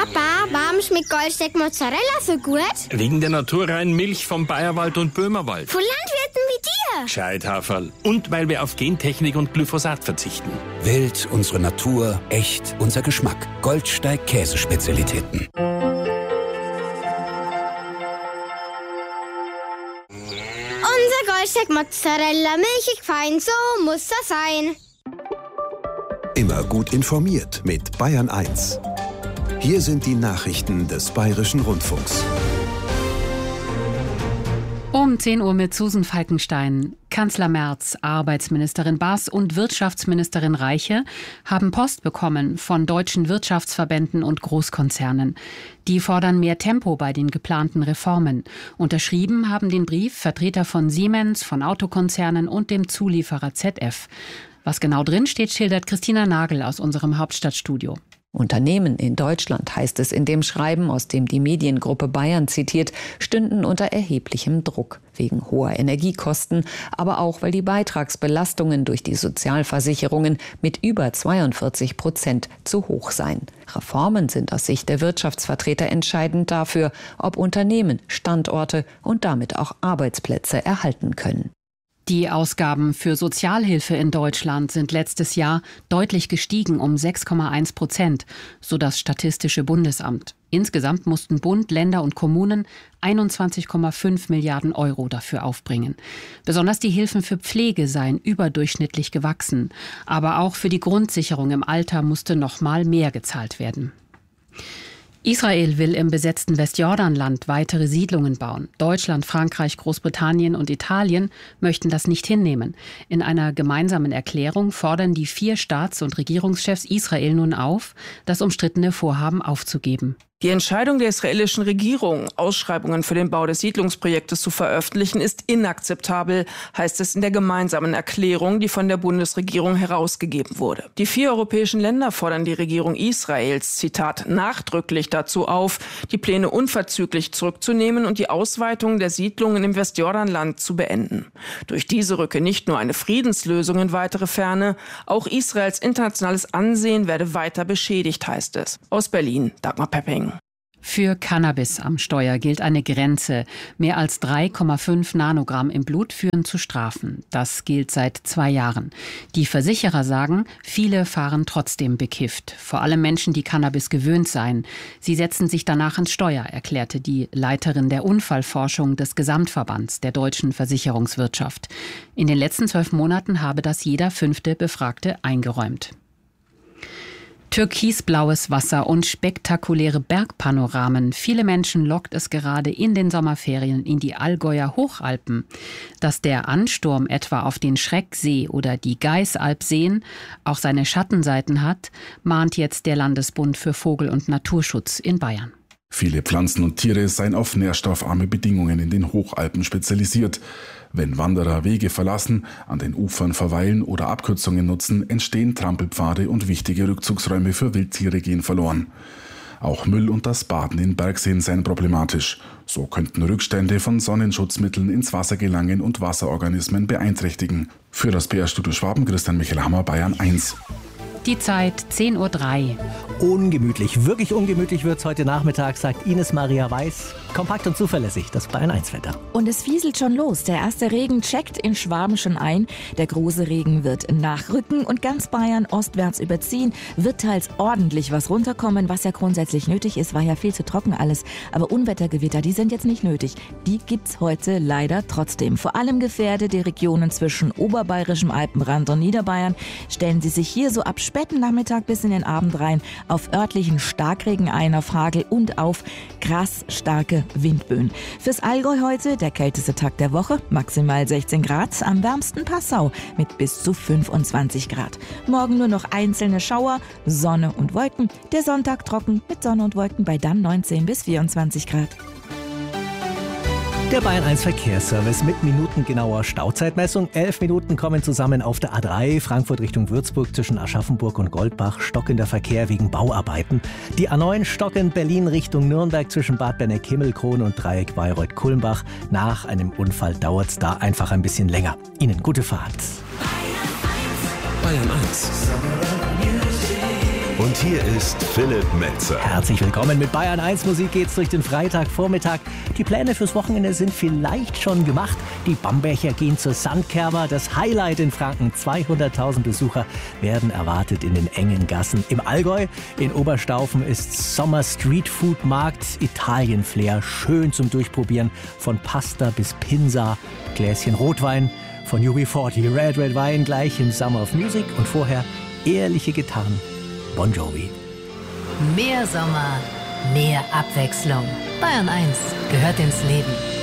Papa, warum schmeckt Goldsteak Mozzarella so gut? Wegen der naturreinen Milch vom Bayerwald und Böhmerwald. Von Landwirten wie dir. Gescheit, Haferl. Und weil wir auf Gentechnik und Glyphosat verzichten. Wild, unsere Natur, echt, unser Geschmack. Goldsteig Käsespezialitäten. Unser Goldsteak Mozzarella, milchig fein, so muss das sein. Immer gut informiert mit Bayern 1. Hier sind die Nachrichten des Bayerischen Rundfunks. Um 10 Uhr mit Susan Falkenstein. Kanzler Merz, Arbeitsministerin Baas und Wirtschaftsministerin Reiche haben Post bekommen von deutschen Wirtschaftsverbänden und Großkonzernen. Die fordern mehr Tempo bei den geplanten Reformen. Unterschrieben haben den Brief Vertreter von Siemens, von Autokonzernen und dem Zulieferer ZF. Was genau drin steht, schildert Christina Nagel aus unserem Hauptstadtstudio. Unternehmen in Deutschland, heißt es in dem Schreiben, aus dem die Mediengruppe Bayern zitiert, stünden unter erheblichem Druck. Wegen hoher Energiekosten, aber auch, weil die Beitragsbelastungen durch die Sozialversicherungen mit über 42% zu hoch seien. Reformen sind aus Sicht der Wirtschaftsvertreter entscheidend dafür, ob Unternehmen Standorte und damit auch Arbeitsplätze erhalten können. Die Ausgaben für Sozialhilfe in Deutschland sind letztes Jahr deutlich gestiegen um 6,1%, so das Statistische Bundesamt. Insgesamt mussten Bund, Länder und Kommunen 21,5 Milliarden Euro dafür aufbringen. Besonders die Hilfen für Pflege seien überdurchschnittlich gewachsen. Aber auch für die Grundsicherung im Alter musste noch mal mehr gezahlt werden. Israel will im besetzten Westjordanland weitere Siedlungen bauen. Deutschland, Frankreich, Großbritannien und Italien möchten das nicht hinnehmen. In einer gemeinsamen Erklärung fordern die 4 Staats- und Regierungschefs Israel nun auf, das umstrittene Vorhaben aufzugeben. Die Entscheidung der israelischen Regierung, Ausschreibungen für den Bau des Siedlungsprojektes zu veröffentlichen, ist inakzeptabel, heißt es in der gemeinsamen Erklärung, die von der Bundesregierung herausgegeben wurde. Die 4 europäischen Länder fordern die Regierung Israels, Zitat, nachdrücklich dazu auf, die Pläne unverzüglich zurückzunehmen und die Ausweitung der Siedlungen im Westjordanland zu beenden. Durch diese rücke nicht nur eine Friedenslösung in weitere Ferne, auch Israels internationales Ansehen werde weiter beschädigt, heißt es. Aus Berlin, Dagmar Pepping. Für Cannabis am Steuer gilt eine Grenze. Mehr als 3,5 Nanogramm im Blut führen zu Strafen. Das gilt seit 2 Jahren. Die Versicherer sagen, viele fahren trotzdem bekifft. Vor allem Menschen, die Cannabis gewöhnt seien. Sie setzen sich danach ans Steuer, erklärte die Leiterin der Unfallforschung des Gesamtverbands der deutschen Versicherungswirtschaft. In den letzten 12 Monaten habe das jeder 5. Befragte eingeräumt. Türkisblaues Wasser und spektakuläre Bergpanoramen. Viele Menschen lockt es gerade in den Sommerferien in die Allgäuer Hochalpen. Dass der Ansturm etwa auf den Schrecksee oder die Geißalpseen auch seine Schattenseiten hat, mahnt jetzt der Landesbund für Vogel- und Naturschutz in Bayern. Viele Pflanzen und Tiere seien auf nährstoffarme Bedingungen in den Hochalpen spezialisiert. Wenn Wanderer Wege verlassen, an den Ufern verweilen oder Abkürzungen nutzen, entstehen Trampelpfade und wichtige Rückzugsräume für Wildtiere gehen verloren. Auch Müll und das Baden in Bergseen seien problematisch. So könnten Rückstände von Sonnenschutzmitteln ins Wasser gelangen und Wasserorganismen beeinträchtigen. Für das PR-Studio Schwaben, Christian Michael Hammer, Bayern 1. Die Zeit 10:03 Uhr. Ungemütlich, wirklich ungemütlich wird's heute Nachmittag, sagt Ines Maria Weiß. Kompakt und zuverlässig, das Bayern 1 Wetter. Und es fieselt schon los. Der erste Regen checkt in Schwaben schon ein. Der große Regen wird nachrücken und ganz Bayern ostwärts überziehen. Wird teils ordentlich was runterkommen, was ja grundsätzlich nötig ist. War ja viel zu trocken alles. Aber Unwettergewitter, die sind jetzt nicht nötig. Die gibt's heute leider trotzdem. Vor allem gefährdet die Regionen zwischen oberbayerischem Alpenrand und Niederbayern. Stellen Sie sich hier so ab späten Nachmittag bis in den Abend rein auf örtlichen Starkregen ein, auf Hagel und auf krass starke Windböen. Fürs Allgäu heute der kälteste Tag der Woche, maximal 16 Grad, am wärmsten Passau mit bis zu 25 Grad. Morgen nur noch einzelne Schauer, Sonne und Wolken. Der Sonntag trocken mit Sonne und Wolken bei dann 19 bis 24 Grad. Der Bayern 1 Verkehrsservice mit minutengenauer Stauzeitmessung. 11 Minuten kommen zusammen auf der A3 Frankfurt Richtung Würzburg zwischen Aschaffenburg und Goldbach. Stockender Verkehr wegen Bauarbeiten. Die A9 stockend Berlin Richtung Nürnberg zwischen Bad Benneck-Himmelkron und Dreieck Bayreuth-Kulmbach. Nach einem Unfall dauert es da einfach ein bisschen länger. Ihnen gute Fahrt. Bayern 1. Und hier ist Philipp Metzer. Herzlich willkommen. Mit Bayern 1 Musik geht's durch den Freitagvormittag. Die Pläne fürs Wochenende sind vielleicht schon gemacht. Die Bamberger gehen zur Sandkerber. Das Highlight in Franken. 200.000 Besucher werden erwartet in den engen Gassen. Im Allgäu, in Oberstaufen, ist Sommer Street Food Markt. Italien-Flair, schön zum Durchprobieren. Von Pasta bis Pinsa. Gläschen Rotwein von UB40. Red Wine gleich im Summer of Music. Und vorher ehrliche Gitarren. Bon Jovi. Mehr Sommer, mehr Abwechslung. Bayern 1 gehört ins Leben.